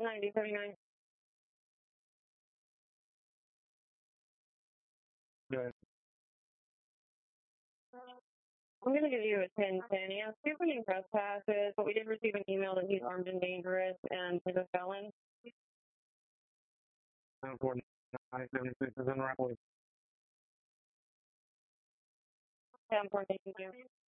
9079. Good. I'm going to give you a 1010. He has 2 pending trespasses, but we did receive an email that he's armed and dangerous and is a felon. 94976 is in Rapid. 10-4, thank you.